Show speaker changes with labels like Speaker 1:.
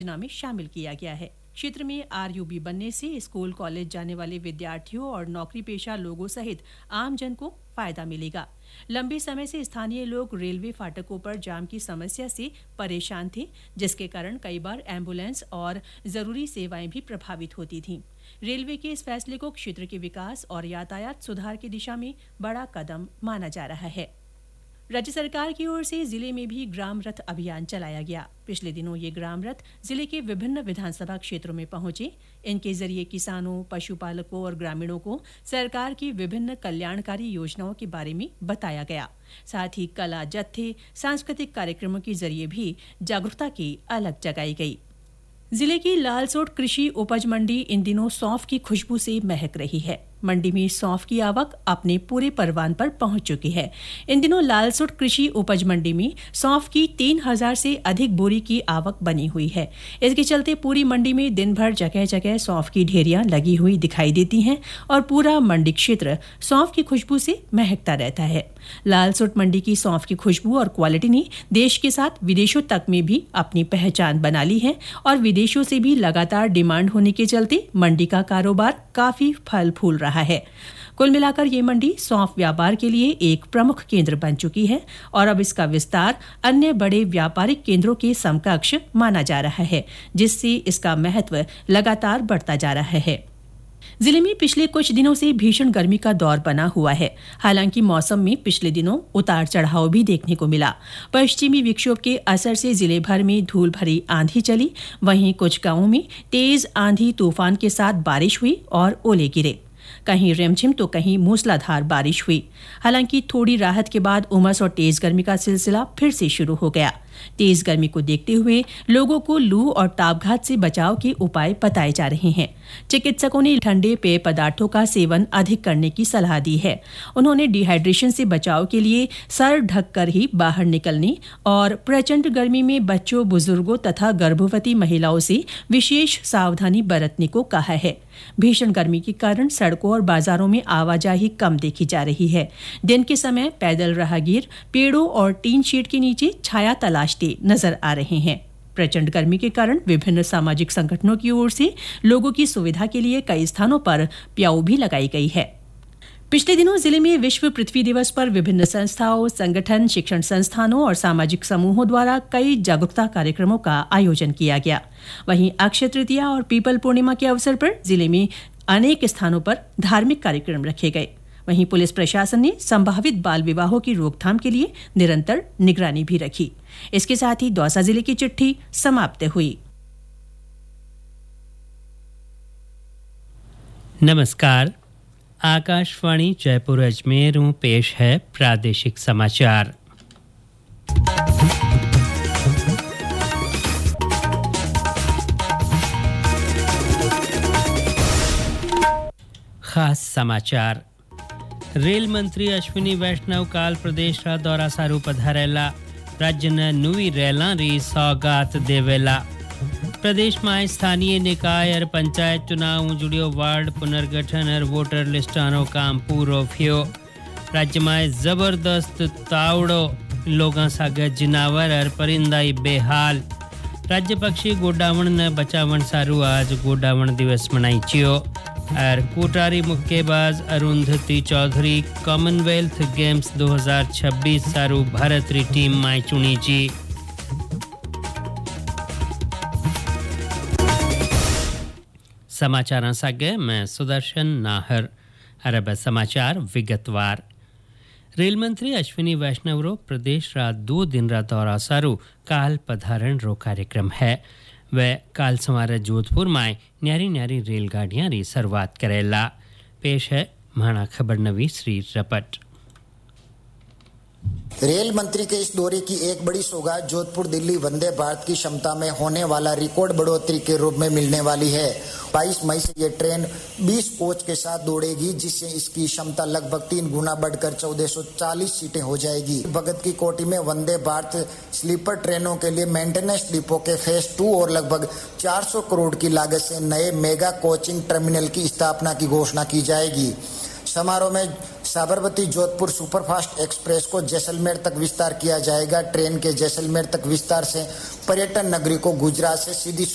Speaker 1: योजना में शामिल किया गया है। क्षेत्र में आरयूबी बनने से स्कूल कॉलेज जाने वाले विद्यार्थियों और नौकरी पेशा लोगों सहित आमजन को फायदा मिलेगा। लंबे समय से स्थानीय लोग रेलवे फाटकों पर जाम की समस्या से परेशान थे, जिसके कारण कई बार एम्बुलेंस और जरूरी सेवाएं भी प्रभावित होती थीं। रेलवे के इस फैसले को क्षेत्र के विकास और यातायात सुधार की दिशा में बड़ा कदम माना जा रहा है। राज्य सरकार की ओर से जिले में भी ग्राम रथ अभियान चलाया गया। पिछले दिनों ये ग्राम रथ जिले के विभिन्न विधानसभा क्षेत्रों में पहुंचे। इनके जरिए किसानों, पशुपालकों और ग्रामीणों को सरकार की विभिन्न कल्याणकारी योजनाओं के बारे में बताया गया। साथ ही कला जत्थे, सांस्कृतिक कार्यक्रमों के जरिए भी जागरूकता की अलख जगाई गई। जिले की लालसोट कृषि उपज मंडी इन दिनों सौंफ की खुशबू से महक रही है। मंडी में सौंफ की आवक अपने पूरे परवान पर पहुंच चुकी है। इन दिनों लालसोट कृषि उपज मंडी में सौंफ की 3000 से अधिक बोरी की आवक बनी हुई है। इसके चलते पूरी मंडी में दिन भर जगह जगह सौंफ की ढेरियां लगी हुई दिखाई देती हैं और पूरा मंडी क्षेत्र सौंफ की खुशबू से महकता रहता है। लालसोट मंडी की सौंफ की खुशबू और क्वालिटी ने देश के साथ विदेशों तक में भी अपनी पहचान बना ली है और विदेशों से भी लगातार डिमांड होने के चलते मंडी का कारोबार काफी फल फूल रहा है। कुल मिलाकर ये मंडी सौंफ व्यापार के लिए एक प्रमुख केंद्र बन चुकी है और अब इसका विस्तार अन्य बड़े व्यापारिक केंद्रों के समकक्ष माना जा रहा है, जिससे इसका महत्व लगातार बढ़ता जा रहा है। जिले में पिछले कुछ दिनों से भीषण गर्मी का दौर बना हुआ है। हालांकि मौसम में पिछले दिनों उतार चढ़ाव भी देखने को मिला। पश्चिमी विक्षोभ के असर से जिले भर में धूल भरी आंधी चली। वहीं कुछ गांवों में तेज आंधी तूफान के साथ बारिश हुई और ओले गिरे। कहीं रिमझिम तो कहीं मूसलाधार बारिश हुई। हालांकि थोड़ी राहत के बाद उमस और तेज गर्मी का सिलसिला फिर से शुरू हो गया। तेज गर्मी को देखते हुए लोगों को लू और तापघात से बचाव के उपाय बताए जा रहे हैं। चिकित्सकों ने ठंडे पेय पदार्थों का सेवन अधिक करने की सलाह दी है। उन्होंने डिहाइड्रेशन से बचाव के लिए सर ढककर ही बाहर निकलने और प्रचंड गर्मी में बच्चों, बुजुर्गों तथा गर्भवती महिलाओं से विशेष सावधानी बरतने को कहा है। भीषण गर्मी के कारण सड़कों और बाजारों में आवाजाही कम देखी जा रही है। दिन के समय पैदल राहगीर पेड़ों और टीन शीट के नीचे छाया तलाशते नजर आ रहे हैं। प्रचंड गर्मी के कारण विभिन्न सामाजिक संगठनों की ओर से लोगों की सुविधा के लिए कई स्थानों पर प्याऊ भी लगाई गई है। पिछले दिनों जिले में विश्व पृथ्वी दिवस पर विभिन्न संस्थाओं, संगठन, शिक्षण संस्थानों और सामाजिक समूहों द्वारा कई जागरूकता कार्यक्रमों का आयोजन किया गया। वहीं अक्षय तृतीया और पीपल पूर्णिमा के अवसर पर जिले में अनेक स्थानों पर धार्मिक कार्यक्रम रखे गए। वहीं पुलिस प्रशासन ने संभावित बाल विवाहों की रोकथाम के लिए निरंतर निगरानी भी रखी। इसके साथ ही दौसा जिले की चिट्ठी समाप्त हुई।
Speaker 2: नमस्कार, आकाशवाणी जयपुर अजमेर में पेश है प्रादेशिक समाचार। खास समाचार। रेल मंत्री अश्विनी वैष्णव काल प्रदेश रा दौरा सारू पधारेला। राज्य ने नवी रेला री सौगात देवेला। प्रदेश में स्थानीय निकाय और पंचायत चुनाव जुड़ियो वार्ड पुनर्गठन और वोटर लिस्टानो काम पूरो थियो। राज्य में जबरदस्त तावड़ो, लोगों सागे जिनावर और परिंदाई बेहाल। राज्य पक्षी गोडावण ने बचावण सारू आज गोडावण दिवस मनाई छियो। और कोटारी मुक्केबाज अरुंधति चौधरी कॉमनवेल्थ गेम्स 2026 सारू भारत री टीम में चुनी जी। समाचार सागे मैं सुदर्शन नाहर। अरब समाचार विगतवार। रेल मंत्री अश्विनी वैष्णव रो प्रदेश रा 2 दिन रा दौरा सारू काल पधारण रो कार्यक्रम है। वह काल सवारे जोधपुर में न्यारी न्यारी रेलगाड़ियां री शुरुआत करेला। पेश है महाना खबर नवी श्री रपट।
Speaker 3: रेल मंत्री के इस दौरे की एक बड़ी सौगात जोधपुर दिल्ली वंदे भारत की क्षमता में होने वाला रिकॉर्ड बढ़ोतरी के रूप में मिलने वाली है। 22 मई से ये ट्रेन 20 कोच के साथ दौड़ेगी, जिससे इसकी क्षमता लगभग 3 गुना बढ़कर 1440 सीटें हो जाएगी। भगत की कोठी में वंदे भारत स्लीपर ट्रेनों के लिए मेंटेनेंस डिपो के फेज 2 और लगभग 400 करोड़ की लागत से नए मेगा कोचिंग टर्मिनल की स्थापना की घोषणा की जाएगी। समारोह में साबरमती जोधपुर सुपरफास्ट एक्सप्रेस को जैसलमेर तक विस्तार किया जाएगा। ट्रेन के जैसलमेर तक विस्तार से पर्यटन नगरी को गुजरात से सीधी